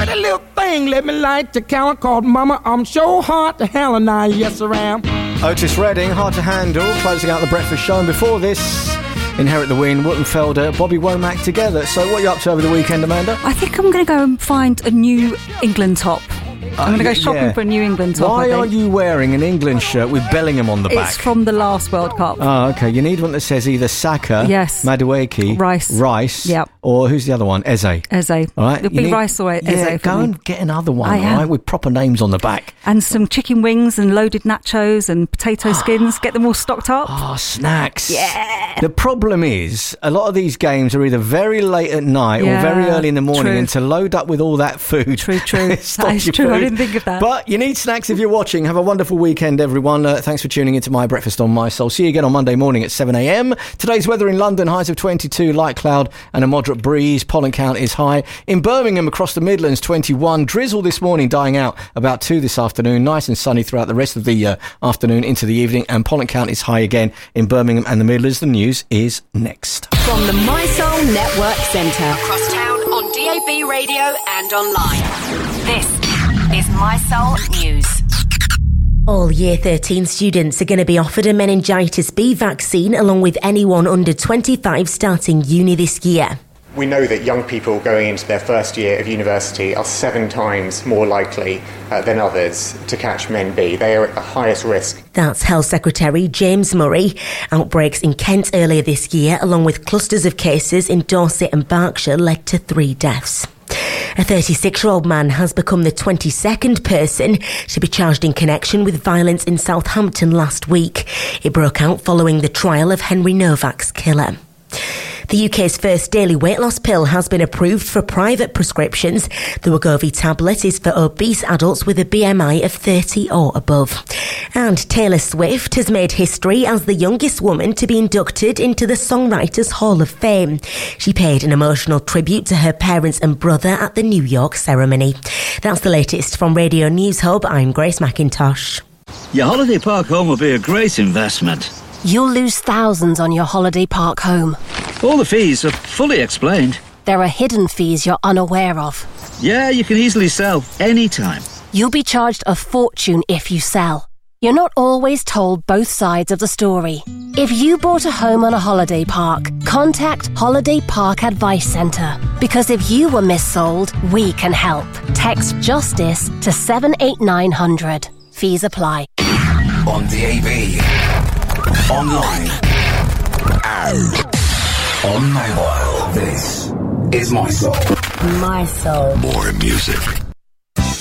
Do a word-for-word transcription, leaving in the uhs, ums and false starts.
pretty little thing, let me light your candle called Mama. I'm so hard to hell and I, yes I am. Otis Redding, Hard to Handle, closing out the breakfast show. And before this, Inherit the Wind, Wuttenfelder, Bobby Womack together. So what are you up to over the weekend, Amanda? I think I'm going to go and find a new England top. I'm going to go shopping yeah. for a New England top. Why are you wearing an England shirt with Bellingham on the back? It's from the last World Cup. Oh, okay. You need one that says either Saka, yes, Madueke, Rice, Rice, yep, or who's the other one? Eze. Eze. All right. It'll be need, Rice or Eze. Yeah, go me. and get another one, I all am. right, with proper names on the back. And some chicken wings and loaded nachos and potato skins. Get them all stocked up. Oh, snacks. Yeah. The problem is, a lot of these games are either very late at night yeah, or very early in the morning, true. and to load up with all that food. True, true. That is true. Food. I didn't think of that. But you need snacks if you're watching. Have a wonderful weekend, everyone. Uh, thanks for tuning into My Breakfast on My Soul. See you again on Monday morning at seven a.m. Today's weather in London, highs of twenty-two, light cloud and a moderate breeze. Pollen count is high. In Birmingham, across the Midlands, twenty-one. Drizzle this morning, dying out about two this afternoon. Nice and sunny throughout the rest of the uh, afternoon into the evening. And pollen count is high again in Birmingham and the Midlands. The news is next. From the My Soul Network Centre. Across town on D A B radio and online. This is My Soul News. All Year thirteen students are going to be offered a meningitis B vaccine along with anyone under twenty-five starting uni this year. We know that young people going into their first year of university are seven times more likely uh, than others to catch Men B. They are at the highest risk. That's Health Secretary James Murray. Outbreaks in Kent earlier this year, along with clusters of cases in Dorset and Berkshire, led to three deaths. A thirty-six-year-old man has become the twenty-second person to be charged in connection with violence in Southampton last week. It broke out following the trial of Henry Novak's killer. The U K's first daily weight loss pill has been approved for private prescriptions. The Wegovy tablet is for obese adults with a B M I of thirty or above. And Taylor Swift has made history as the youngest woman to be inducted into the Songwriters Hall of Fame. She paid an emotional tribute to her parents and brother at the New York ceremony. That's the latest from Radio News Hub. I'm Grace McIntosh. Your holiday park home will be a great investment. You'll lose thousands on your holiday park home. All the fees are fully explained. There are hidden fees you're unaware of. Yeah, you can easily sell anytime. You'll be charged a fortune if you sell. You're not always told both sides of the story. If you bought a home on a holiday park, contact Holiday Park Advice Centre. Because if you were missold, we can help. Text JUSTICE to seven eight nine hundred. Fees apply. On D A B, online, and on mobile. This is My Soul. My Soul. More music.